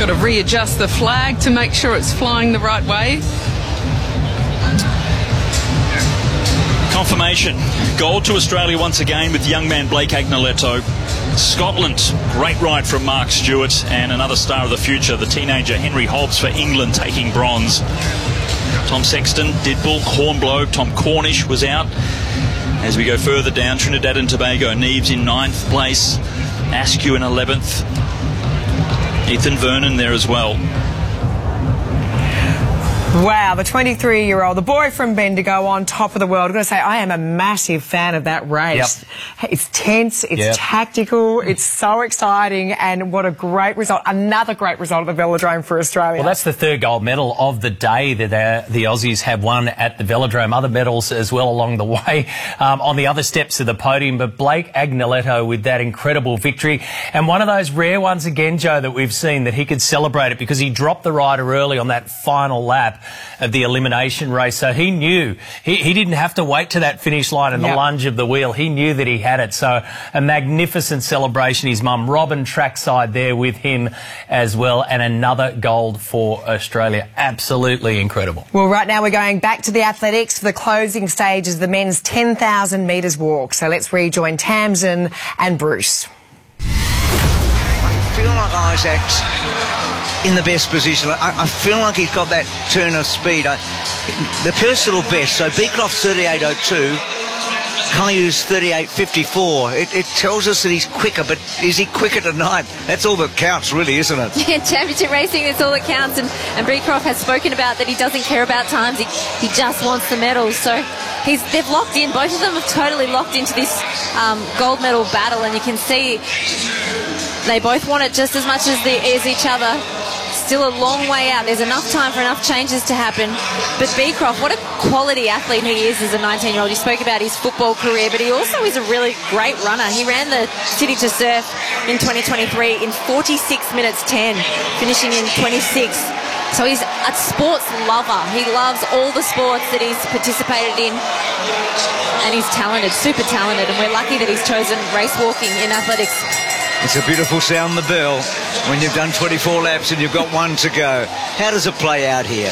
Got to readjust the flag to make sure it's flying the right way. Confirmation. Gold to Australia once again with young man Blake Agneletto. Scotland, great ride from Mark Stewart, and another star of the future, the teenager Henry Hobbs for England, taking bronze. Tom Sexton, Didbull, Hornblow, Tom Cornish was out. As we go further down, Trinidad and Tobago, Neves in 9th place, Askew in 11th, Ethan Vernon there as well. Wow, the 23-year-old, the boy from Bendigo on top of the world. I've got to say, I am a massive fan of that race. Yep. It's tense, it's tactical, it's so exciting, and what a great result. Another great result at the Velodrome for Australia. Well, that's the third gold medal of the day that the Aussies have won at the Velodrome. Other medals as well along the way on the other steps of the podium. But Blake Agneletto with that incredible victory. And one of those rare ones again, Joe, that we've seen that he could celebrate it because he dropped the rider early on that final lap of the elimination race. So he knew he didn't have to wait to that finish line and the lunge of the wheel. He knew that he had it. So a magnificent celebration. His mum Robin trackside there with him as well, and another gold for Australia. Absolutely incredible. Well, right now we're going back to the athletics for the closing stages of the men's 10,000 metres walk. So let's rejoin Tamsin and Bruce. I feel like Isaac's in the best position. I feel like he's got that turn of speed. The personal best, so Beecroft's 38.02, Caillou's 38.54. It tells us that he's quicker, but is he quicker tonight? That's all that counts, really, isn't it? Yeah, championship racing, that's all that counts. And Beecroft has spoken about that he doesn't care about times. He just wants the medals. So they've locked in. Both of them have totally locked into this gold medal battle, and you can see they both want it just as much as each other. Still a long way out. There's enough time for enough changes to happen. But Beecroft, what a quality athlete he is as a 19-year-old. You spoke about his football career, but he also is a really great runner. He ran the City to Surf in 2023 in 46 minutes 10, finishing in 26. So he's a sports lover. He loves all the sports that he's participated in. And he's talented, super talented. And we're lucky that he's chosen race walking in athletics. It's a beautiful sound, the bell, when you've done 24 laps and you've got one to go. How does it play out here?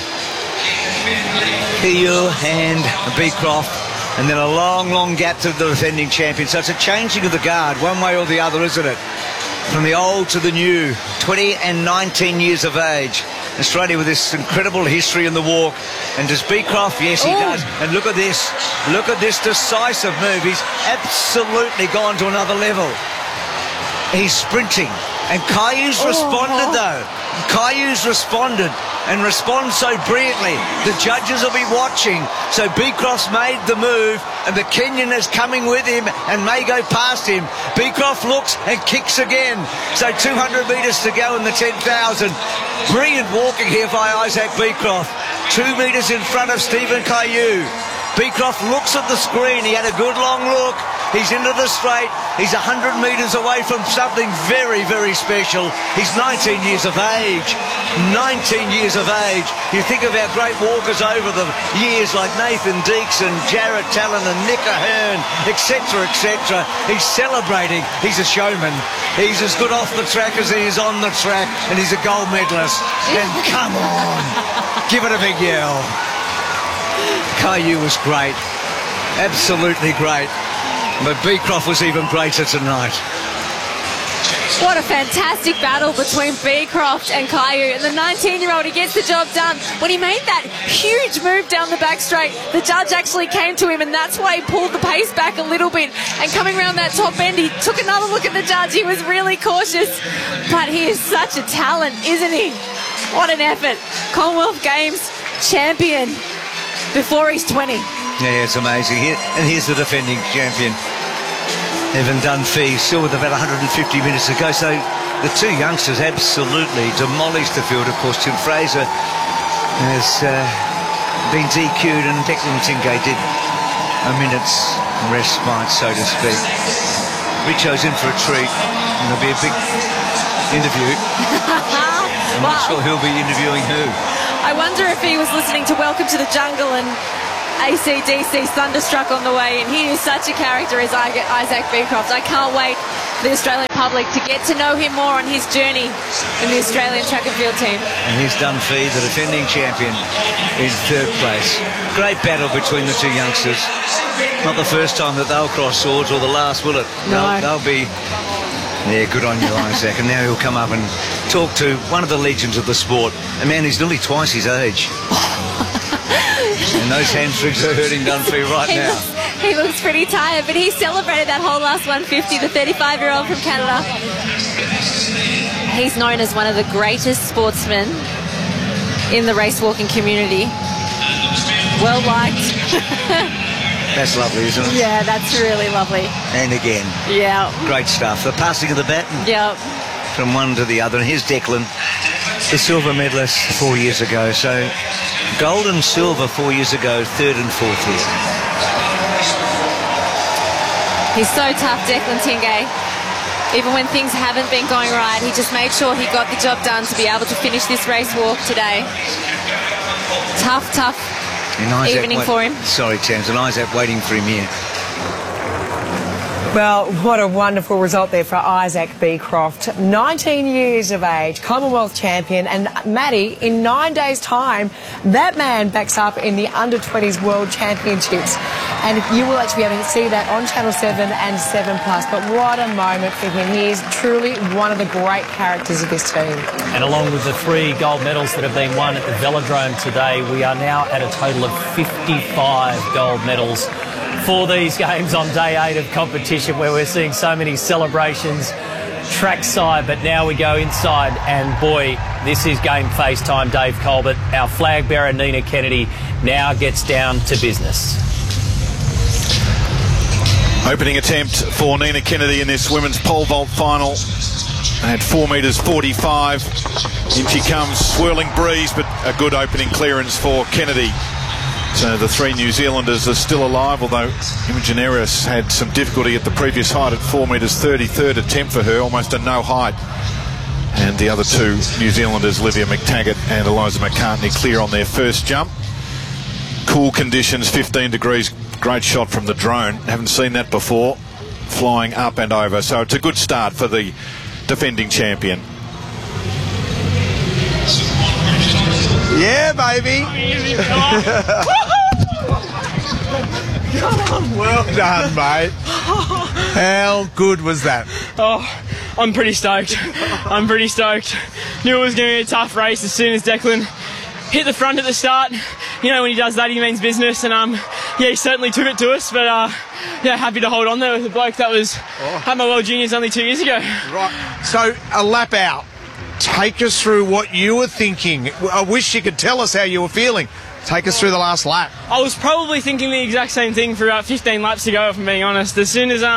Cailloux and Beecroft, and then a long, long gap to the defending champion. So it's a changing of the guard, one way or the other, isn't it? From the old to the new, 20 and 19 years of age. Australia with this incredible history in the walk. And does Beecroft? Yes, he does. And look at this. Look at this decisive move. He's absolutely gone to another level. He's sprinting, and Caillou's responded though. Caillou's responded and responds so brilliantly. The judges will be watching. So Beecroft's made the move, and the Kenyan is coming with him and may go past him. Beecroft looks and kicks again. So 200 metres to go in the 10,000. Brilliant walking here by Isaac Beecroft. 2 metres in front of Stephen Cailloux. Beecroft looks at the screen. He had a good long look. He's into the straight. He's 100 metres away from something very, very special. He's 19 years of age. 19 years of age. You think of our great walkers over the years like Nathan Deeks and Jarrett Talon and Nick Ahern, etc., etc. He's celebrating. He's a showman. He's as good off the track as he is on the track, and he's a gold medalist. And come on, give it a big yell. Cailloux was great. Absolutely great. But Beecroft was even greater tonight. What a fantastic battle between Beecroft and Cailloux. And the 19-year-old, he gets the job done. When he made that huge move down the back straight, the judge actually came to him, and that's why he pulled the pace back a little bit. And coming around that top end, he took another look at the judge. He was really cautious. But he is such a talent, isn't he? What an effort. Commonwealth Games champion before he's 20. Yeah, it's amazing. And here's the defending champion, Evan Dunphy, still with about 150 minutes to go. So the two youngsters absolutely demolished the field. Of course, Tim Fraser has been DQ'd, and Declan Tingay did a minute's respite, so to speak. Richo's in for a treat, and there'll be a big interview. I'm not sure who'll be interviewing who. I wonder if he was listening to Welcome to the Jungle and AC/DC Thunderstruck on the way, and he is such a character as Isaac Beecroft. I can't wait the Australian public to get to know him more on his journey in the Australian track and field team. And here's Dunphy, the defending champion, in third place. Great battle between the two youngsters. Not the first time that they'll cross swords, or the last, will it? No. They'll be... Yeah, good on you, Isaac. And now he'll come up and talk to one of the legends of the sport, a man who's nearly twice his age. And those hamstrings are hurting Dunphy right now. He looks pretty tired, but he celebrated that whole last 150, the 35-year-old from Canada. He's known as one of the greatest sportsmen in the race walking community. Well liked. That's lovely, isn't it? Yeah, that's really lovely. And again. Yeah. Great stuff. The passing of the baton. Yeah. From one to the other. And here's Declan, the silver medalist 4 years ago. So gold and silver 4 years ago, third and fourth here. He's so tough, Declan Tingay. Even when things haven't been going right, he just made sure he got the job done to be able to finish this race walk today. Tough evening for him. Sorry, Tams, and Isaac waiting for him here. Well, what a wonderful result there for Isaac Beecroft. 19 years of age, Commonwealth champion, and Maddie, in 9 days' time, that man backs up in the Under-20s World Championships. And you will actually be able to see that on Channel 7 and 7+. But what a moment for him. He is truly one of the great characters of this team. And along with the 3 gold medals that have been won at the Velodrome today, we are now at a total of 55 gold medals for these games on day 8 of competition, where we're seeing so many celebrations trackside. But now we go inside, and boy, this is game face time. Dave Colbert, our flag bearer Nina Kennedy, now gets down to business. Opening attempt for Nina Kennedy in this women's pole vault final at 4 metres 45. In she comes, swirling breeze, but a good opening clearance for Kennedy. So the 3 New Zealanders are still alive, although Imogen Eris had some difficulty at the previous height at 4 metres 30. Third attempt for her, almost a no height. And the other 2 New Zealanders, Livia McTaggart and Eliza McCartney, clear on their first jump. Cool conditions, 15 degrees. Great shot from the drone. Haven't seen that before. Flying up and over. So it's a good start for the defending champion. Yeah, baby. Well done, mate. How good was that? Oh, I'm pretty stoked. I'm pretty stoked. Knew it was going to be a tough race as soon as Declan hit the front at the start. You know, when he does that, he means business. And, yeah, he certainly took it to us. But, yeah, happy to hold on there with a bloke that was at my World Juniors only 2 years ago. Right. So, a lap out. Take us through what you were thinking. I wish you could tell us how you were feeling. Take us through the last lap. I was probably thinking the exact same thing for about 15 laps to go, if I'm being honest. As soon as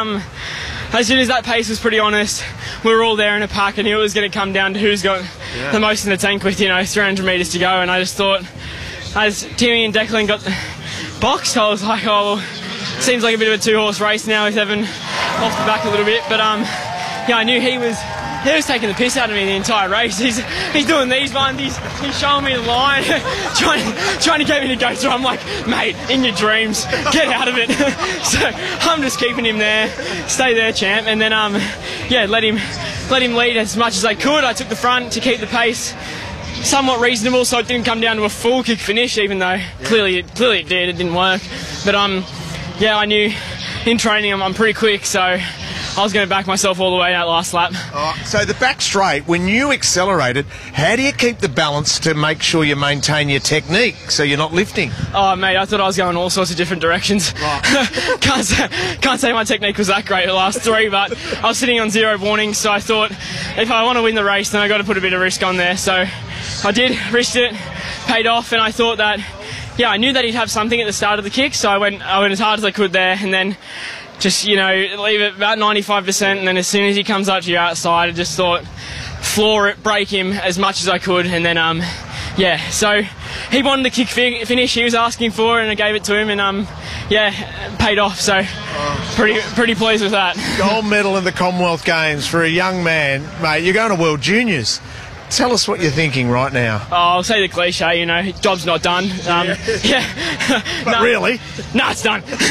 that pace was pretty honest, we were all there in a pack. I knew it was going to come down to who's got the most in the tank with, 300 metres to go. And I just thought, as Timmy and Declan got boxed, I was like, oh, well, seems like a bit of a 2-horse race now with Evan off the back a little bit. But, yeah, I knew he was taking the piss out of me the entire race. He's doing these ones. He's showing me the line, trying to get me to go through. I'm like, mate, in your dreams, get out of it. So I'm just keeping him there. Stay there, champ. And then, yeah, let him lead as much as I could. I took the front to keep the pace somewhat reasonable, so it didn't come down to a full kick finish, even though clearly it did. It didn't work. But yeah, I knew in training I'm pretty quick, so I was going to back myself all the way out last lap. So the back straight, when you accelerated, how do you keep the balance to make sure you maintain your technique so you're not lifting? Oh, mate, I thought I was going all sorts of different directions. Right. Can't say my technique was that great the last 3, but I was sitting on 0 warnings, so I thought if I want to win the race, then I got to put a bit of risk on there. So I did, risked it, paid off, and I thought that, yeah, I knew that he'd have something at the start of the kick, so I went as hard as I could there, and then just, leave it about 95%, and then as soon as he comes up to your outside, I just thought floor it, break him as much as I could, and then, yeah, so he wanted the kick finish he was asking for, and I gave it to him, and, yeah, paid off, so pretty pleased with that. Gold medal in the Commonwealth Games for a young man, mate. You're going to World Juniors. Tell us what you're thinking right now. Oh, I'll say the cliche, you know, job's not done. But really? No, it's done. Fuck.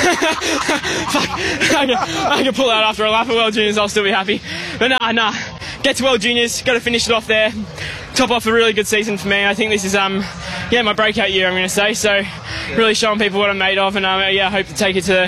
I can pull out after a lap of World Juniors, I'll still be happy. But nah. Get to World Juniors, got to finish it off there. Top off a really good season for me. I think this is, my breakout year, I'm going to say. So, really showing people what I'm made of, and I hope to take it to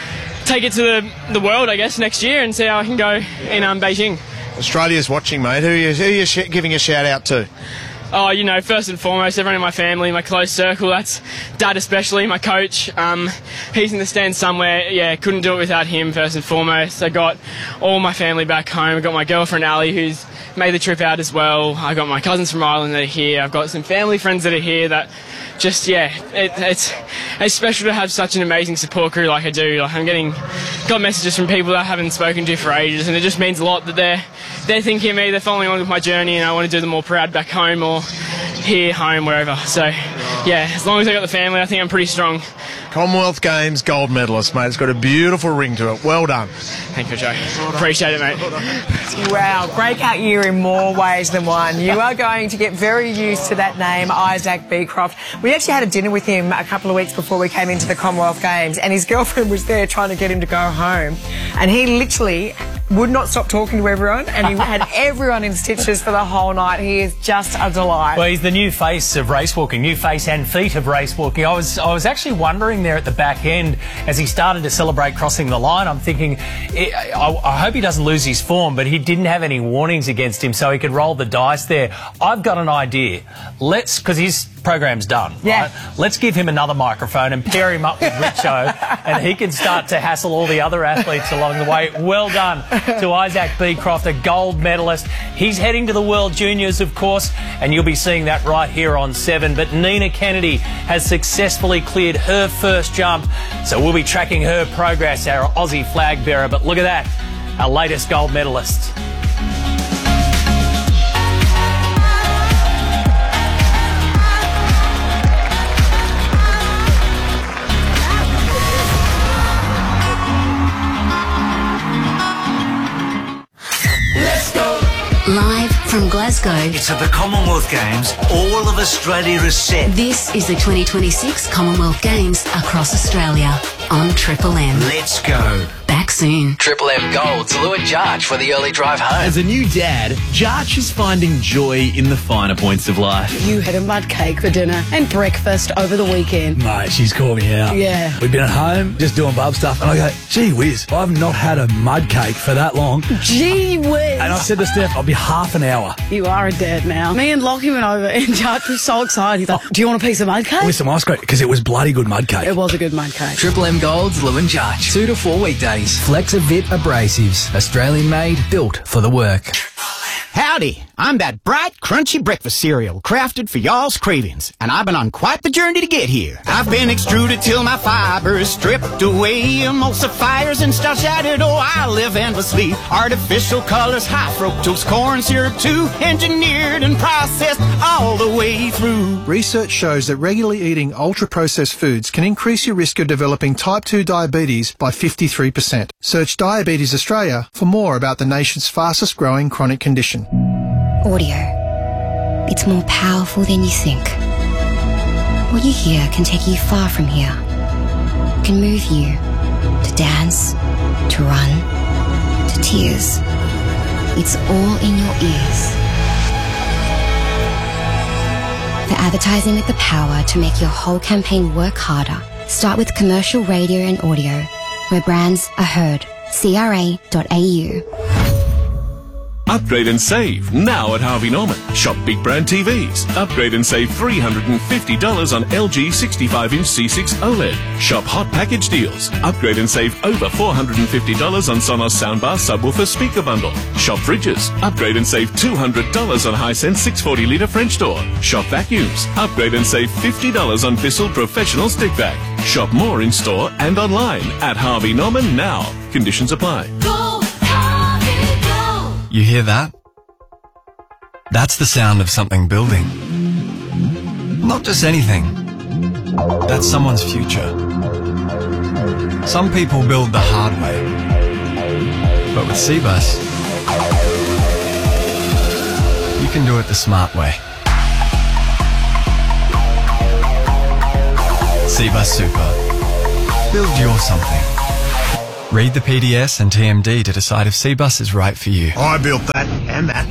the world, I guess, next year and see how I can go in Beijing. Australia's watching, mate. Who are you giving a shout out to? Oh, you know, first and foremost, everyone in my family, my close circle. That's Dad especially, my coach. He's in the stands somewhere. Yeah, couldn't do it without him, first and foremost. I got all my family back home. I got my girlfriend, Ali, who's made the trip out as well. I got my cousins from Ireland that are here. I've got some family friends that are here that just, it's special to have such an amazing support crew like I do. Like got messages from people that I haven't spoken to for ages, and it just means a lot that they're thinking of me, they're following on with my journey, and I want to do them more proud back home or here, home, wherever. So, yeah, as long as I got the family, I think I'm pretty strong. Commonwealth Games gold medalist, mate. It's got a beautiful ring to it. Well done. Thank you, Joe. Appreciate it, mate. Wow, breakout year in more ways than one. You are going to get very used to that name, Isaac Beecroft. We actually had a dinner with him a couple of weeks before we came into the Commonwealth Games, and his girlfriend was there trying to get him to go home. And he literally would not stop talking to everyone, and he had everyone in stitches for the whole night. He is just a delight. Well, he's the new face of race walking, new face and feet of race walking. I was actually wondering there at the back end as he started to celebrate crossing the line. I'm thinking, I hope he doesn't lose his form, but he didn't have any warnings against him, so he could roll the dice there. I've got an idea. Because his program's done, right? Let's give him another microphone and pair him up with Richo, and he can start to hassle all the other athletes along the way. Well done to Isaac Beecroft, a gold medalist. He's heading to the World Juniors, of course, and you'll be seeing that right here on 7. But Nina Kennedy has successfully cleared her first jump, so we'll be tracking her progress, our Aussie flag bearer. But look at that, our latest gold medalist. Live from Glasgow. It's at the Commonwealth Games. All of Australia is set. This is the 2026 Commonwealth Games across Australia on Triple M. Let's go. Back soon. Triple M Gold to Lou and Jarch for the early drive home. As a new dad, Jarch is finding joy in the finer points of life. You had a mud cake for dinner and breakfast over the weekend. Mate, she's called me out. Yeah. We've been at home just doing bub stuff, and I go, gee whiz, I've not had a mud cake for that long. Gee whiz. And I said to Steph, I'll be half an hour. You are a dad now. Me and Lockie went over, and Jarch was so excited. He's like, do you want a piece of mud cake? With some ice cream, because it was bloody good mud cake. It was a good mud cake. Triple M Gold's Lou and Jarch. 2 to 4 weekdays. Flexavit Abrasives. Australian made, built for the work. Howdy, I'm that bright, crunchy breakfast cereal crafted for y'all's cravings, and I've been on quite the journey to get here. I've been extruded till my fibers stripped away, emulsifiers and starch added, oh, I live endlessly. Artificial colors, high fructose corn syrup too, engineered and processed all the way through. Research shows that regularly eating ultra-processed foods can increase your risk of developing type 2 diabetes by 53%. Search Diabetes Australia for more about the nation's fastest growing chronic condition. Audio. It's more powerful than you think. What you hear can take you far from here. It can move you to dance, to run, to tears. It's all in your ears. For advertising with the power to make your whole campaign work harder, start with commercial radio and audio, where brands are heard. CRA.au. Upgrade and save now at Harvey Norman. Shop big brand TVs. Upgrade and save $350 on LG 65-inch C6 OLED. Shop hot package deals. Upgrade and save over $450 on Sonos soundbar subwoofer speaker bundle. Shop fridges. Upgrade and save $200 on Hisense 640-litre French door. Shop vacuums. Upgrade and save $50 on Bissell Professional stick vac. Shop more in store and online at Harvey Norman now. Conditions apply. You hear that? That's the sound of something building. Not just anything. That's someone's future. Some people build the hard way. But with Cbus, you can do it the smart way. Cbus Super. Build your something. Read the PDS and TMD to decide if Cbus is right for you. I built that, and that,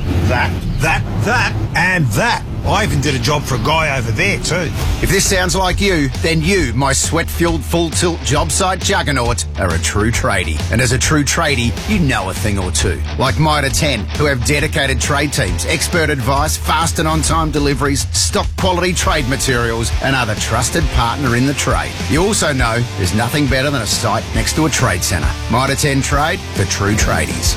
and that. I even did a job for a guy over there too. If this sounds like you, then you, my sweat-fueled full-tilt job site juggernaut, are a true tradie. And as a true tradie, you know a thing or two. Like Mitre 10, who have dedicated trade teams, expert advice, fast and on-time deliveries, stock quality trade materials, and are the trusted partner in the trade. You also know there's nothing better than a site next to a trade centre. Mitre 10 Trade for true tradies.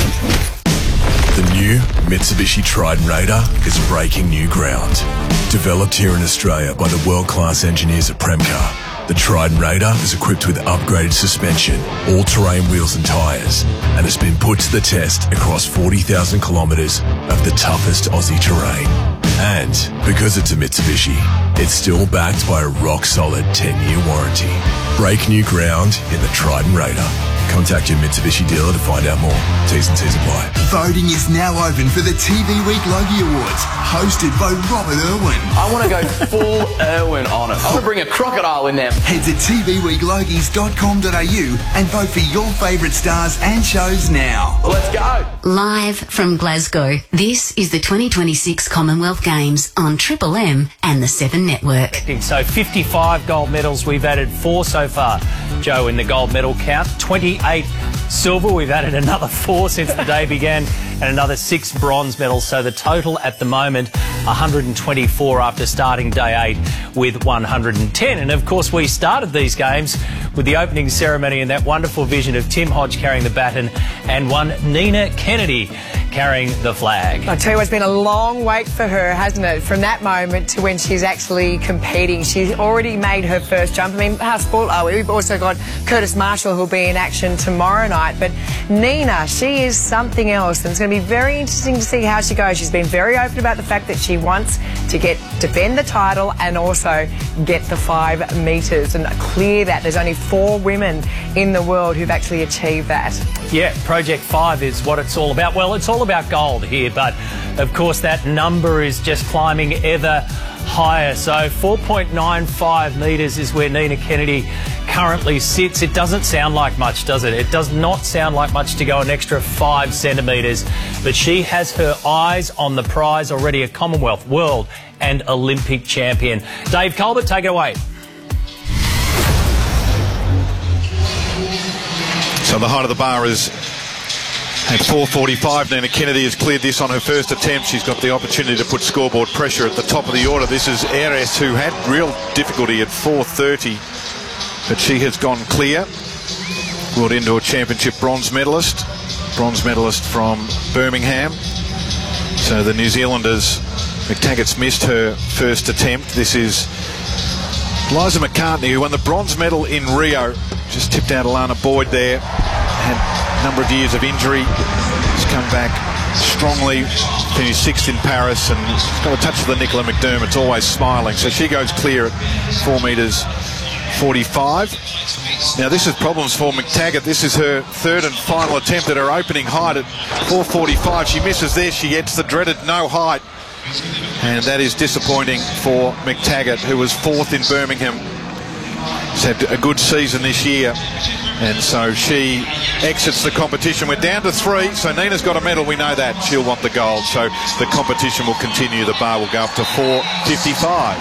The new Mitsubishi Triton Raider is breaking new ground. Developed here in Australia by the world-class engineers at Premcar, the Triton Raider is equipped with upgraded suspension, all-terrain wheels and tyres, and has been put to the test across 40,000 kilometres of the toughest Aussie terrain. And because it's a Mitsubishi, it's still backed by a rock-solid 10-year warranty. Break new ground in the Triton Raider. Contact your Mitsubishi dealer to find out more. T's and C's apply. Voting is now open for the TV Week Logie Awards, hosted by Robert Irwin. I want to go full Irwin on it. I want to bring a crocodile in there. Head to tvweeklogies.com.au and vote for your favourite stars and shows now. Let's go. Live from Glasgow, this is the 2026 Commonwealth Games on Triple M and the 7 Network. So 55 gold medals, we've added 4 so far, Joe, in the gold medal count. 28 silver, we've added another 4 since the day began, and another 6 bronze medals. So the total at the moment, 124 after starting day 8 with 110. And of course, we started these games with the opening ceremony and that wonderful vision of Tim Hodge carrying the baton and one Nina Kennedy carrying the flag. I tell you, it's been a long wait for her, hasn't it? From that moment to when she's actually competing. She's already made her first jump. I mean, how spoiled are we? We've also got Curtis Marshall, who'll be in action tomorrow night. But Nina, she is something else, and it's going to be very interesting to see how she goes. She's been very open about the fact that she wants to defend the title and also get the 5 metres and clear that. There's only 4 women in the world who've actually achieved that. Yeah, Project 5 is what it's all about. Well, it's all about gold here, but of course that number is just climbing ever higher. So 4.95 metres is where Nina Kennedy currently sits. It doesn't sound like much, does it? It does not sound like much to go an extra 5 centimetres, but she has her eyes on the prize already, a Commonwealth, World and Olympic champion. Dave Colbert, take it away. So the height of the bar is at 4.45. Nina Kennedy has cleared this on her first attempt. She's got the opportunity to put scoreboard pressure at the top of the order. This is Eres, who had real difficulty at 4.30, but she has gone clear. World Indoor Championship bronze medalist from Birmingham. So the New Zealanders, McTaggart's missed her first attempt. This is Liza McCartney, who won the bronze medal in Rio. Just tipped out Alana Boyd there. Had a number of years of injury. Has come back strongly. Finished 6th in Paris, and she's got a touch of the Nicola McDermott's, always smiling. So she goes clear at 4 metres 45. Now this is problems for McTaggart. This is her 3rd and final attempt at her opening height at 4.45. She misses there. She gets the dreaded no height, and that is disappointing for McTaggart, who was 4th in Birmingham. She's had a good season this year, and so she exits the competition. We're down to 3, so Nina's got a medal, we know that. She'll want the gold, so the competition will continue. The bar will go up to 4.55.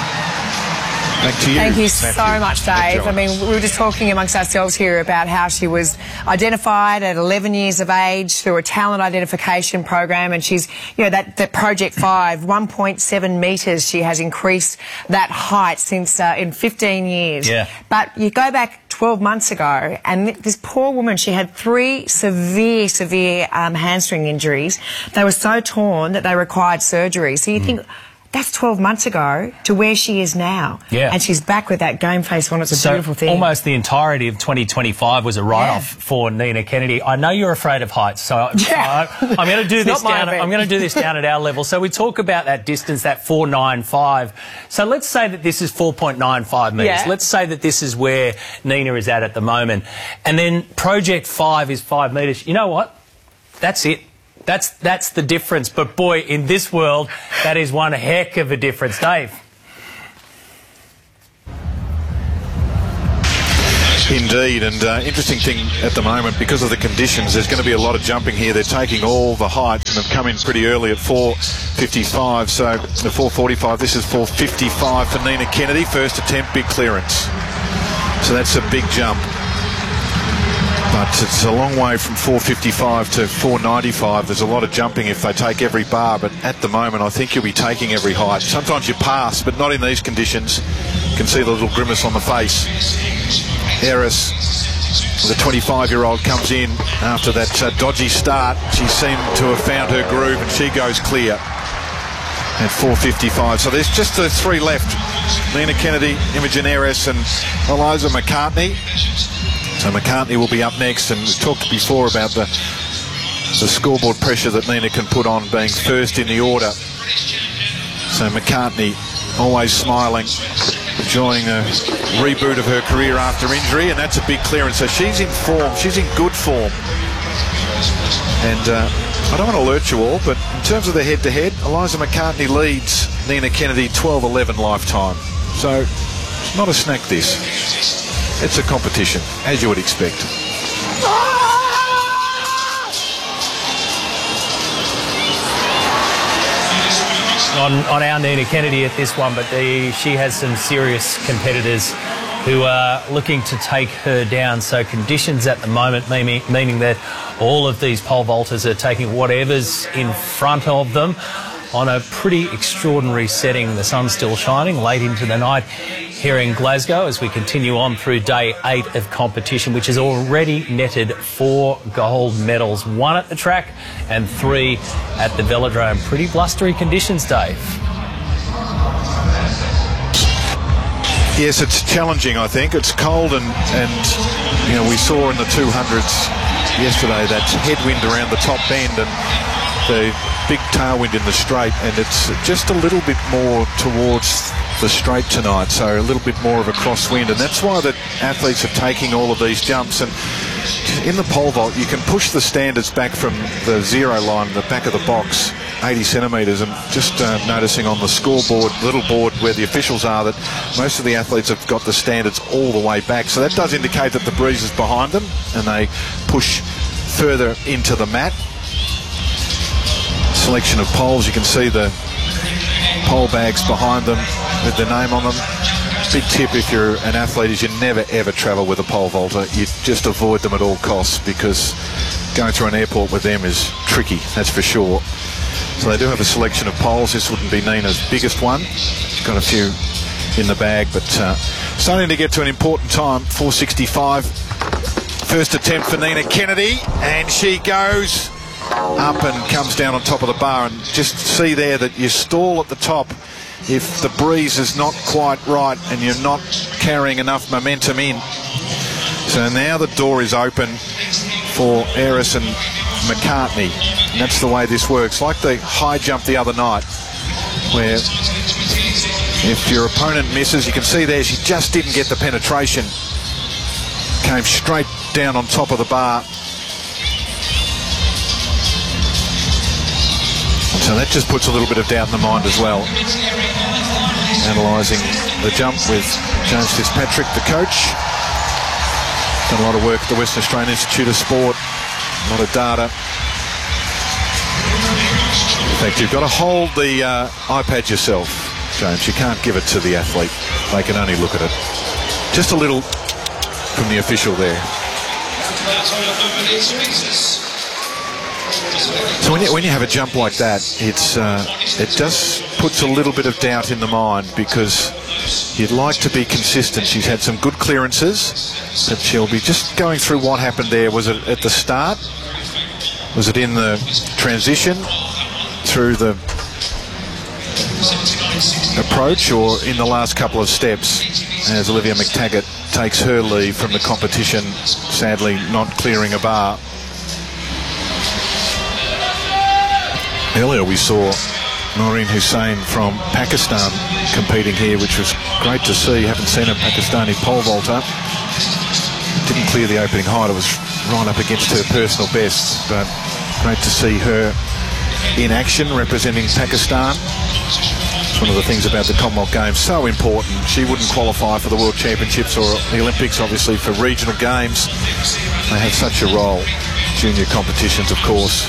Back to you. Thank you so much, Dave. I mean, we were just talking amongst ourselves here about how she was identified at 11 years of age through a talent identification program, and she's, you know, that Project 5, 1.7 metres, she has increased that height since in 15 years. Yeah. But you go back 12 months ago, and this poor woman, she had 3 severe hamstring injuries. They were so torn that they required surgery. So you think, that's 12 months ago to where she is now. Yeah. And she's back with that game face on. It's a beautiful thing. Almost the entirety of 2025 was a write-off for Nina Kennedy. I know you're afraid of heights, so I'm going to do this down. I'm going to do this down at our level. So we talk about that distance, that 4.95. So let's say that this is 4.95 metres. Yeah. Let's say that this is where Nina is at the moment. And then Project 5 is 5 metres. You know what? That's it. That's the difference. But boy, in this world, that is one heck of a difference. Dave. Indeed, and interesting thing at the moment, because of the conditions, there's going to be a lot of jumping here. They're taking all the height and have come in pretty early at 4.55, so the 4.45, this is 4.55 for Nina Kennedy. First attempt, big clearance. So that's a big jump. But it's a long way from 4.55 to 4.95. There's a lot of jumping if they take every bar, but at the moment I think you'll be taking every height. Sometimes you pass, but not in these conditions. You can see the little grimace on the face. Eris, the 25-year-old, comes in after that dodgy start. She seemed to have found her groove, and she goes clear at 4.55. So there's just the three left. Nina Kennedy, Imogen Eris and Eliza McCartney. So McCartney will be up next, and we talked before about the scoreboard pressure that Nina can put on being first in the order. So McCartney always smiling, enjoying a reboot of her career after injury, and that's a big clearance. So she's in form, she's in good form. And I don't want to alert you all, but in terms of the head-to-head, Eliza McCartney leads Nina Kennedy 12-11 lifetime. So it's not a snack, this. It's a competition, as you would expect. On our Nina Kennedy at this one, but she has some serious competitors who are looking to take her down. So conditions at the moment, meaning that all of these pole vaulters are taking whatever's in front of them on a pretty extraordinary setting. The sun's still shining late into the night here in Glasgow as we continue on through day 8 of competition, which has already netted 4 gold medals, 1 at the track and 3 at the velodrome. Pretty blustery conditions, Dave. Yes, it's challenging, I think. It's cold and you know, we saw in the 200s yesterday that headwind around the top bend and the big tailwind in the straight, and it's just a little bit more towards the straight tonight, so a little bit more of a crosswind, and that's why the athletes are taking all of these jumps. And in the pole vault you can push the standards back from the zero line, the back of the box, 80 centimetres, and just noticing on the scoreboard, little board where the officials are, that most of the athletes have got the standards all the way back, so that does indicate that the breeze is behind them and they push further into the mat. Selection of poles, you can see the pole bags behind them with the name on them. Big tip if you're an athlete is you never ever travel with a pole vaulter. You just avoid them at all costs, because going through an airport with them is tricky, that's for sure. So they do have a selection of poles. This wouldn't be Nina's biggest one. She's got a few in the bag, but starting to get to an important time, 4.65. First attempt for Nina Kennedy, and she goes up and comes down on top of the bar. And just see there that you stall at the top if the breeze is not quite right and you're not carrying enough momentum in. So now the door is open for Eris and McCartney, and that's the way this works, like the high jump the other night, where if your opponent misses, you can see there she just didn't get the penetration, came straight down on top of the bar. So that just puts a little bit of doubt in the mind as well. Analysing the jump with James Fitzpatrick, the coach. Done a lot of work at the Western Australian Institute of Sport, a lot of data. In fact, you've got to hold the iPad yourself, James. You can't give it to the athlete. They can only look at it. Just a little from the official there. So when you have a jump like that, it just puts a little bit of doubt in the mind, because you'd like to be consistent. She's had some good clearances, but she'll be just going through what happened there. Was it at the start? Was it in the transition through the approach, or in the last couple of steps, as Olivia McTaggart takes her leave from the competition, sadly not clearing a bar? Earlier we saw Noreen Hussain from Pakistan competing here, which was great to see. Haven't seen a Pakistani pole vaulter. Didn't clear the opening height. It was right up against her personal best, but Great to see her in action representing Pakistan. It's one of the things about the Commonwealth Games, so important. She wouldn't qualify for the World Championships or the Olympics, obviously, for regional games. They have such a role. Junior competitions, of course.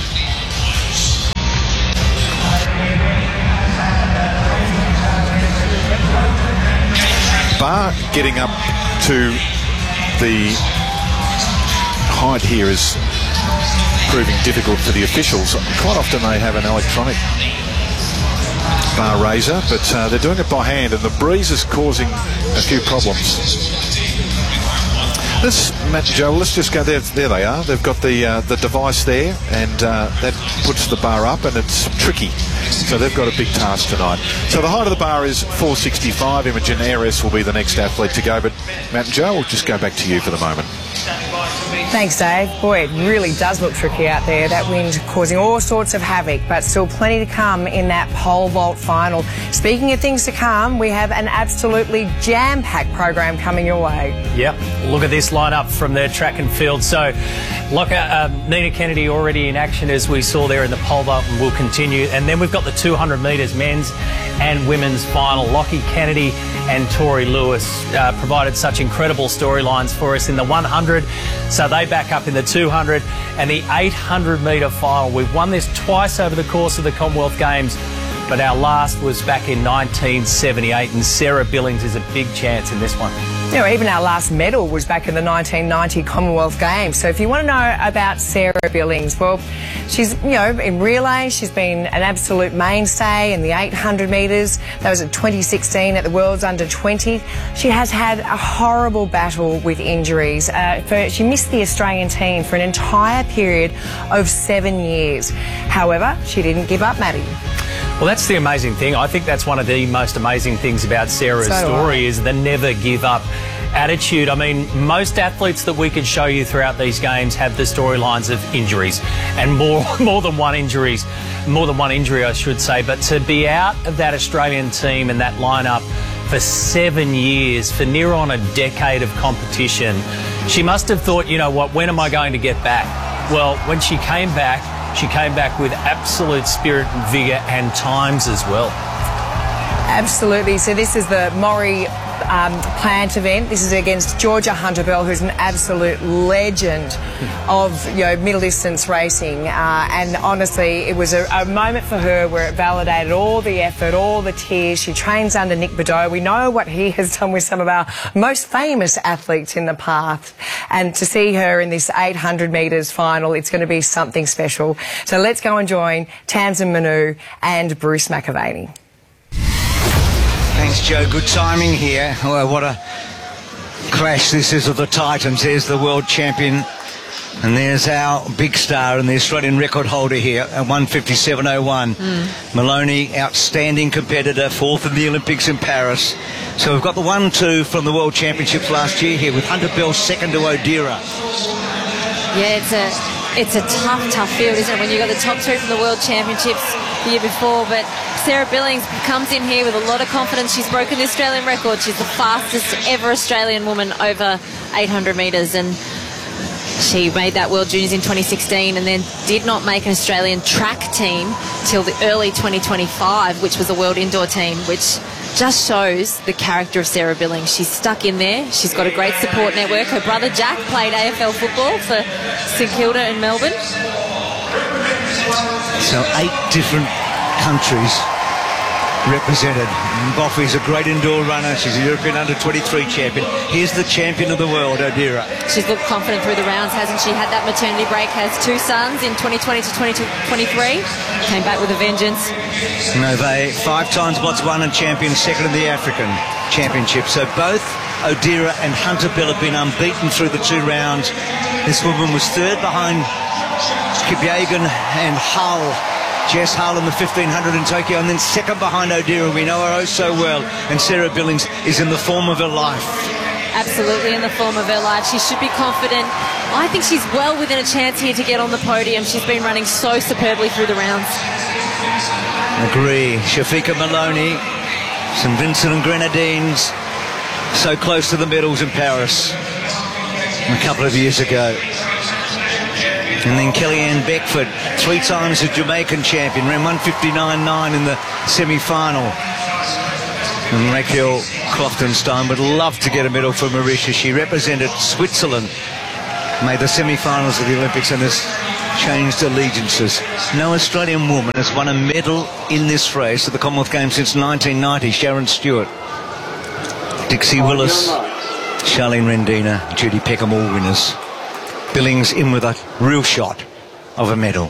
Bar getting up to the height here is proving difficult for the officials. Quite often they have an electronic bar raiser, but they're doing it by hand, and the breeze is causing a few problems. Matt and Joe, let's just go there. There they are. They've got the device there, and that puts the bar up, and it's tricky. So they've got a big task tonight. So the height of the bar is 465. Imogen Ayres will be the next athlete to go, but Matt and Joe, we'll just go back to you for the moment. Thanks, Dave. Boy, it really does look tricky out there. That wind causing all sorts of havoc, but still plenty to come in that pole vault final. Speaking of things to come, we have an absolutely jam-packed program coming your way. Yep. Look at this lineup from the track and field. So, Nina Kennedy already in action, as we saw there in the pole vault, and will continue. And then we've got the 200 metres men's and women's final. Lockie Kennedy and Tori Lewis provided such incredible storylines for us in the 100. So they back up in the 200 and the 800 metre final. We've won this twice over the course of the Commonwealth Games, but our last was back in 1978, and Sarah Billings is a big chance in this one. You know, even our last medal was back in the 1990 Commonwealth Games. So if you want to know about Sarah Billings, well, she's, in relay, she's been an absolute mainstay in the 800 metres. That was at 2016 at the World's Under-20. She has had a horrible battle with injuries. She missed the Australian team for an entire period of 7 years. However, she didn't give up, Maddie. Well, that's the amazing thing. I think that's one of the most amazing things about Sarah's story is the never give up attitude. I mean, most athletes that we could show you throughout these games have the storylines of injuries, and more than one injury, I should say. But to be out of that Australian team and that lineup for 7 years, for near on a decade of competition, she must have thought, you know what, when am I going to get back? Well, when she came back with absolute spirit and vigour and times as well. Absolutely. So this is the Maury Plant event. This is against Georgia Hunter-Bell, who's an absolute legend of middle distance racing. And honestly, it was a moment for her where it validated all the effort, all the tears. She trains under Nick Beddoe. We know what he has done with some of our most famous athletes in the past. And to see her in this 800 metres final, it's going to be something special. So let's go and join Tamsin Manu and Bruce McAvaney. Thanks, Joe. Good timing here. Oh, what a clash this is of the Titans. There's the world champion, and there's our big star and the Australian record holder here at 1:57.01. Maloney, outstanding competitor, fourth in the Olympics in Paris. So we've got the 1-2 from the World Championships last year here with Hunter-Bell second to O'Dira. Yeah, it's a tough field, isn't it, when you've got the top two from the World Championships the year before. But Sarah Billings comes in here with a lot of confidence. She's broken the Australian record. She's the fastest ever Australian woman over 800 metres, and she made that World Juniors in 2016 and then did not make an Australian track team till the early 2025, which was a World Indoor team, which just shows the character of Sarah Billings. She's stuck in there. She's got a great support network. Her brother Jack played AFL football for St Kilda in Melbourne. So 8 different countries represented. Boffy's a great indoor runner. She's a European under-23 champion. Here's the champion of the world, O'Dira. She's looked confident through the rounds, hasn't she? Had that maternity break, has 2 sons in 2020 to 2023. Came back with a vengeance. They 5 times Botswana champion, second in the African Championship. So both O'Dira and Hunter-Bell have been unbeaten through the 2 rounds. This woman was third behind Kipyegon and Hull. Jess Hull in the 1500 in Tokyo, and then second behind O'Dira. We know her oh so well, and Sarah Billings is in the form of her life. Absolutely in the form of her life. She should be confident. I think she's well within a chance here to get on the podium. She's been running so superbly through the rounds. Agree. Shafika Maloney, St Vincent and Grenadines, so close to the medals in Paris a couple of years ago. And then Kellyanne Beckford, 3 times a Jamaican champion, ran 1:59.9 in the semi-final. And Raquel Kloftenstein would love to get a medal for Mauritius. She represented Switzerland, made the semi-finals of the Olympics, and has changed allegiances. No Australian woman has won a medal in this race at the Commonwealth Games since 1990. Sharon Stewart, Dixie Willis, Charlene Rendina, Judy Peckham, all winners. Billings in with a real shot of a medal.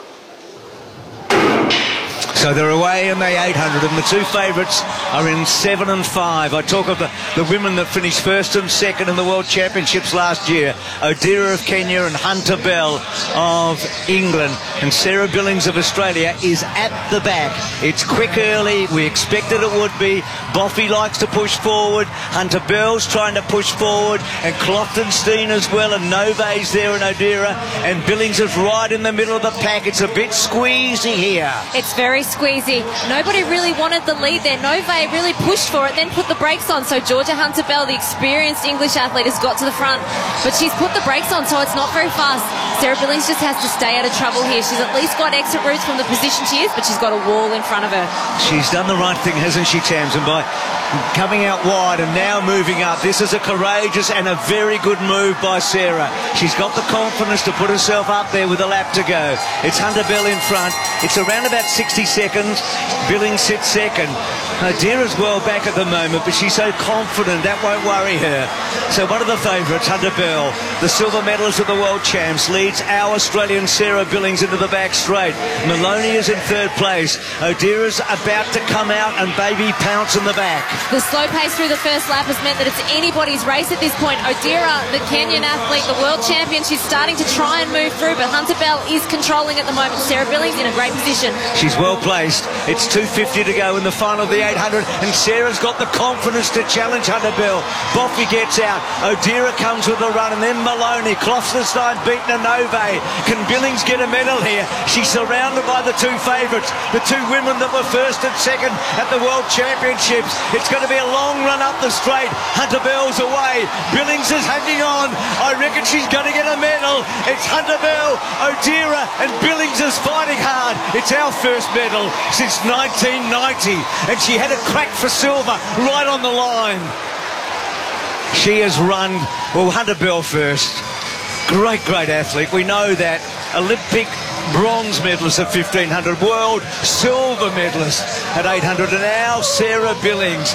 So they're away in the 800, and the 2 favourites are in 7 and 5. I talk of the women that finished 1st and 2nd in the World Championships last year. Odira of Kenya and Hunter Bell of England. And Sarah Billings of Australia is at the back. It's quick early. We expected it would be. Boffy likes to push forward. Hunter Bell's trying to push forward. And Kloftenstein as well. And Nove's there and Odira. And Billings is right in the middle of the pack. It's a bit squeezy here. It's very squeezy. Nobody really wanted the lead there. Nove really pushed for it, then put the brakes on. So Georgia Hunter-Bell, the experienced English athlete, has got to the front, but she's put the brakes on, so it's not very fast. Sarah Billings just has to stay out of trouble here. She's at least got exit routes from the position she is, but she's got a wall in front of her. She's done the right thing, hasn't she, Tamsin, by coming out wide and now moving up. This is a courageous and a very good move by Sarah. She's got the confidence to put herself up there with a lap to go. It's Hunter-Bell in front. It's around about 60 seconds. Billings sits second. Odira's well back at the moment, but she's so confident that won't worry her. So one of the favourites, Hunter-Bell, the silver medalist of the World Champs, leads our Australian Sarah Billings into the back straight. Maloney is in 3rd place. Odira's about to come out and baby pounce in the back. The slow pace through the first lap has meant that it's anybody's race at this point. Odira, the Kenyan athlete, the world champion, she's starting to try and move through, but Hunter-Bell is controlling at the moment. Sarah Billings in a great position. She's well placed. It's 2:50 to go in the final of the 800, and Sarah's got the confidence to challenge Hunter-Bell. Boffy gets out. Odira comes with a run, and then Maloney. Kloftenstein beaten a Nove. Can Billings get a medal here? She's surrounded by the 2 favourites, the 2 women that were 1st and 2nd at the World Championships. It's going to be a long run up the straight. Hunter-Bell's away. Billings is hanging on. I reckon she's going to get a medal. It's Hunter-Bell, Odira, and Billings is fighting hard. It's our first medal since 1990, and she had a crack for silver right on the line. She has run, well, Hunter-Bell first. Great athlete. We know that. Olympic bronze medalist at 1500, world silver medalist at 800, and our Sarah Billings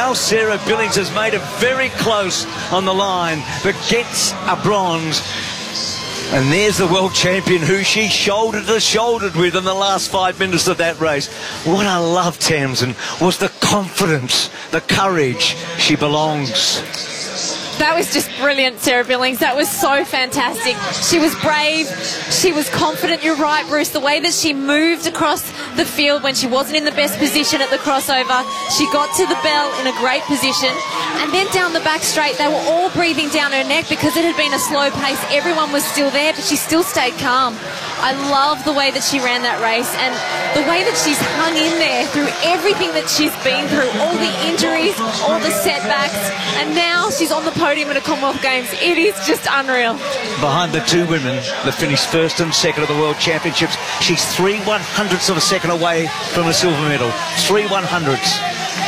has made it very close on the line, but gets a bronze. And there's the world champion who she shoulder to shoulder with in the last 5 minutes of that race. What I love, Tamsin, was the confidence, the courage. She belongs. That was just brilliant, Sarah Billings. That was so fantastic. She was brave. She was confident. You're right, Bruce. The way that she moved across the field when she wasn't in the best position at the crossover, she got to the bell in a great position. And then down the back straight, they were all breathing down her neck because it had been a slow pace. Everyone was still there, but she still stayed calm. I love the way that she ran that race and the way that she's hung in there through everything that she's been through, all the injuries, all the setbacks, and now she's on the podium at a Commonwealth Games. It is just unreal. Behind the 2 women that finished 1st and 2nd at the World Championships, she's 3/100ths of a second away from a silver medal. 3/100ths.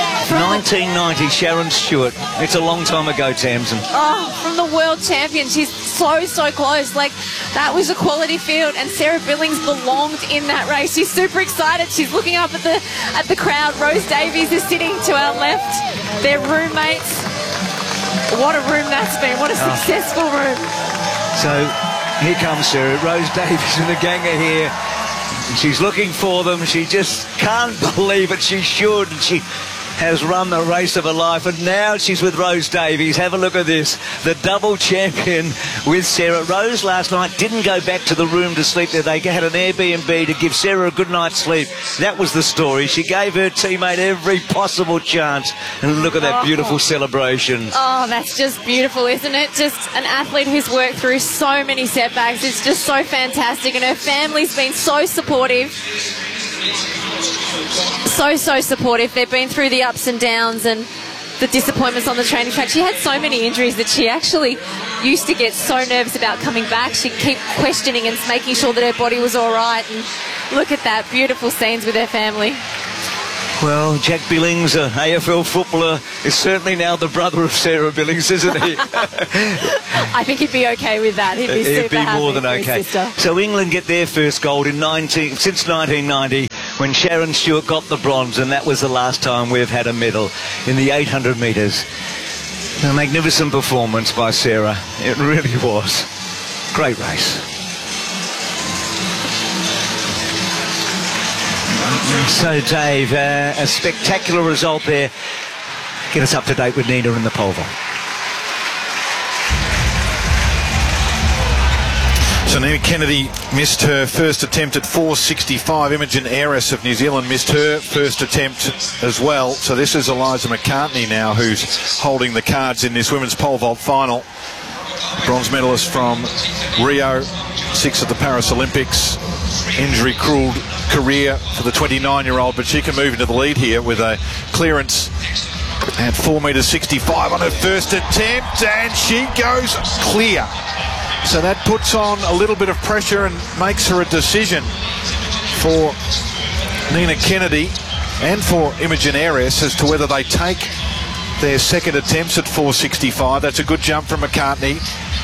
1990, Sharon Stewart. It's a long time ago, Tamsin. Oh, from the world champion. She's so close. Like, that was a quality field, and Sarah Billings belonged in that race. She's super excited. She's looking up at the crowd. Rose Davies is sitting to our left. They're roommates. What a room that's been. What a successful room. So, here comes Sarah. Rose Davies and the gang are here. She's looking for them. She just can't believe it. She should. And she has run the race of her life, and now she's with Rose Davies. Have a look at this. The double champion with Sarah. Rose last night didn't go back to the room to sleep there. They had an Airbnb to give Sarah a good night's sleep. That was the story. She gave her teammate every possible chance. And look at that beautiful celebration. Oh, that's just beautiful, isn't it? Just an athlete who's worked through so many setbacks. It's just so fantastic, and her family's been so supportive. So supportive. They've been through the ups and downs, and the disappointments on the training track. She had so many injuries that she actually used to get so nervous about coming back. She'd keep questioning and making sure that her body was all right. And look at that, beautiful scenes with her family. Well, Jack Billings, an AFL footballer, is certainly now the brother of Sarah Billings, isn't he? I think he'd be okay with that. He'd be super happy more than for his okay. sister. So England get their first gold since 1990, when Sharon Stewart got the bronze, and that was the last time we've had a medal in the 800 metres. A magnificent performance by Sarah. It really was. Great race. So, Dave, a spectacular result there. Get us up to date with Nina in the pole vault. So Nina Kennedy missed her first attempt at 4.65. Imogen Ayres of New Zealand missed her first attempt as well. So this is Eliza McCartney now who's holding the cards in this women's pole vault final. Bronze medalist from Rio, 6 at the Paris Olympics. Injury-cruelled career for the 29-year-old, but she can move into the lead here with a clearance at 4.65 on her first attempt, and she goes clear. So that puts on a little bit of pressure and makes her a decision for Nina Kennedy and for Imogen Ayres as to whether they take their second attempts at 4.65. That's a good jump from McCartney.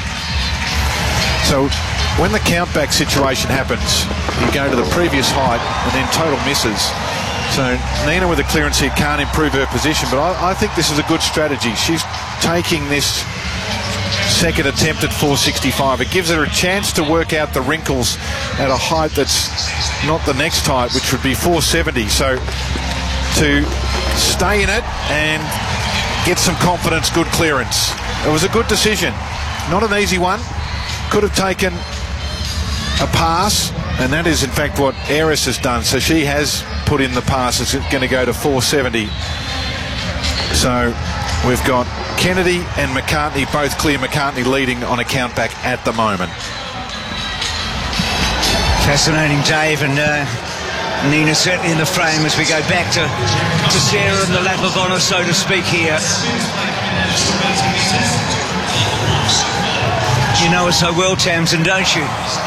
So when the countback situation happens, you go to the previous height and then total misses. So Nina with a clearance here can't improve her position, but I think this is a good strategy. She's taking this second attempt at 4.65. It gives her a chance to work out the wrinkles at a height that's not the next height, which would be 4.70. So to stay in it and get some confidence, good clearance. It was a good decision. Not an easy one. Could have taken a pass, and that is in fact what Ayres has done. So she has put in the pass. It's going to go to 4.70. So we've got Kennedy and McCartney both clear. McCartney leading on a countback at the moment. Fascinating, Dave, and Nina certainly in the frame as we go back to Sarah and the lap of honour, so to speak, here. You know her so well, Tamsin, don't you?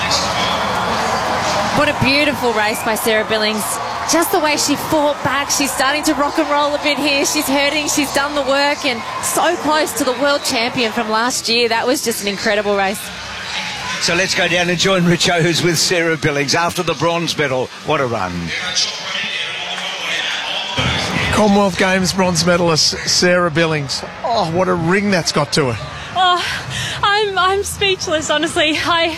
What a beautiful race by Sarah Billings. Just the way she fought back. She's starting to rock and roll a bit here. She's hurting. She's done the work and so close to the world champion from last year. That was just an incredible race. So let's go down and join Richo, who's with Sarah Billings after the bronze medal. What a run. Commonwealth Games bronze medalist Sarah Billings. Oh, what a ring that's got to her. Oh, I'm speechless, honestly. I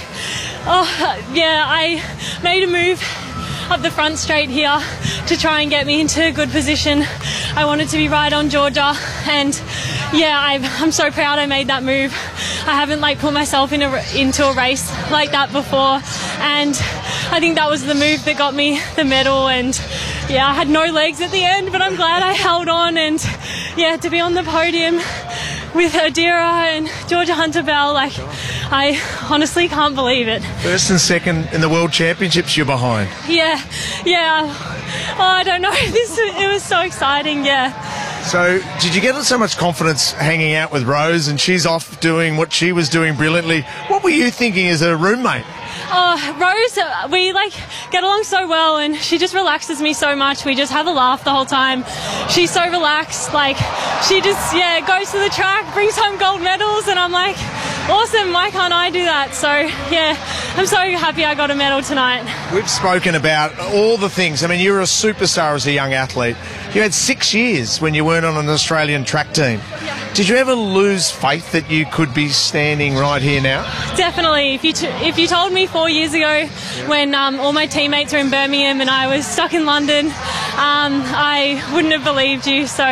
made a move up the front straight here to try and get me into a good position. I wanted to be right on Georgia, and yeah, I'm so proud I made that move. I haven't put myself into a race like that before, and I think that was the move that got me the medal. And yeah, I had no legs at the end, but I'm glad I held on, and yeah, to be on the podium with Adira and Georgia Hunter-Bell, I honestly can't believe it. First and second in the World Championships you're behind. Yeah. Oh, I don't know. It was so exciting, yeah. So, did you get so much confidence hanging out with Rose and she's off doing what she was doing brilliantly? What were you thinking as a roommate? Rose, we get along so well, and she just relaxes me so much. We just have a laugh the whole time. She's so relaxed. She just goes to the track, brings home gold medals, and I'm like, awesome, why can't I do that? So yeah, I'm so happy I got a medal tonight. We've spoken about all the things. I mean, you were a superstar as a young athlete. You had 6 years when you weren't on an Australian track team. Yeah. Did you ever lose faith that you could be standing right here now? Definitely. If you told me 4 years ago, when all my teammates were in Birmingham and I was stuck in London, I wouldn't have believed you. So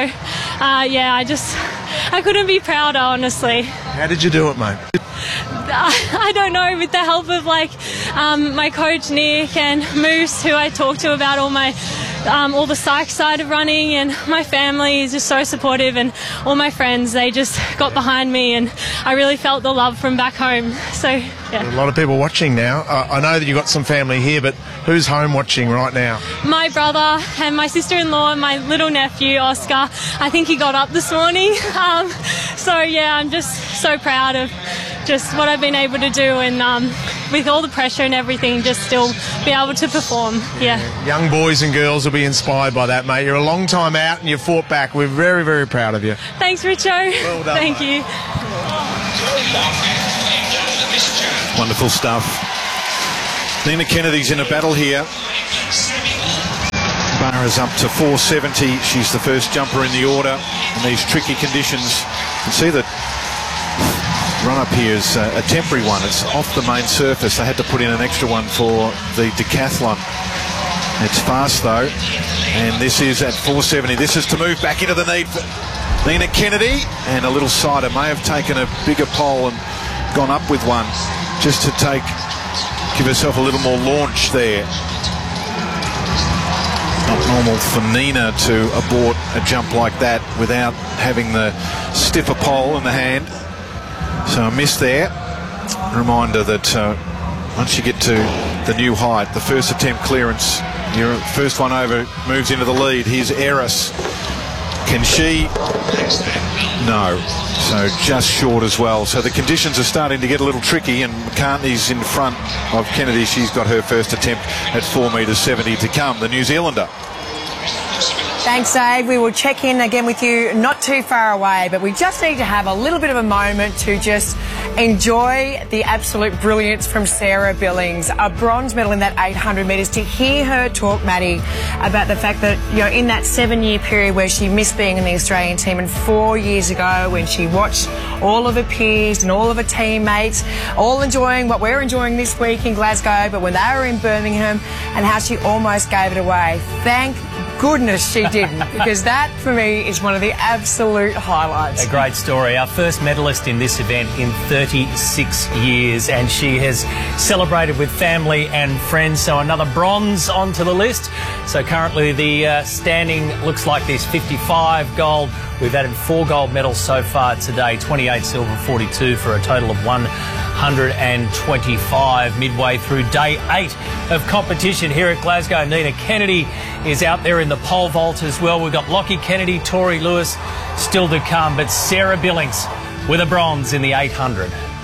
I couldn't be prouder, honestly. How did you do it, mate? I don't know, with the help of my coach Nick and Moose, who I talk to about all my all the psych side of running, and my family is just so supportive, and all my friends, they just got behind me, and I really felt the love from back home. So, yeah. A lot of people watching now. I know that you've got some family here, but who's home watching right now? My brother and my sister-in-law and my little nephew, Oscar. I think he got up this morning. So, yeah, I'm just so proud of just what I've been able to do, and with all the pressure and everything, just still be able to perform. Yeah. Young boys and girls will be inspired by that, mate. You're a long time out and you've fought back. We're very, very proud of you. Thanks, Richo. Well done. Thank you. Wonderful stuff. Nina Kennedy's in a battle here. Bar is up to 470. She's the first jumper in the order in these tricky conditions. You can see that run up here is a temporary one. It's off the main surface. They had to put in an extra one for the decathlon. It's fast though, and this is at 470. This is to move back into the lead for Nina Kennedy, and a little sider may have taken a bigger pole and gone up with one just to give herself a little more launch there. Not normal for Nina to abort a jump like that without having the stiffer pole in the hand. So a miss there. Reminder that once you get to the new height, the first attempt clearance, your first one over moves into the lead. Here's Eris. Can she? No. So just short as well. So the conditions are starting to get a little tricky, and McCartney's in front of Kennedy. She's got her first attempt at 4.70 metres to come, the New Zealander. Thanks, Dave. We will check in again with you not too far away, but we just need to have a little bit of a moment to just enjoy the absolute brilliance from Sarah Billings. A bronze medal in that 800 metres. To hear her talk, Maddie, about the fact that, you know, in that 7-year period where she missed being in the Australian team, and 4 years ago when she watched all of her peers and all of her teammates all enjoying what we're enjoying this week in Glasgow, but when they were in Birmingham, and how she almost gave it away. Thank goodness she didn't, because that for me is one of the absolute highlights. A great story. Our first medalist in this event in 36 years, and she has celebrated with family and friends. So another bronze onto the list. So currently the standing looks like this: 55 gold. We've added 4 gold medals so far today, 28 silver, 42 for a total of 125 midway through day 8 of competition here at Glasgow. Nina Kennedy is out there in the pole vault as well. We've got Lockie Kennedy, Tori Lewis still to come, but Sarah Billings with a bronze in the 800.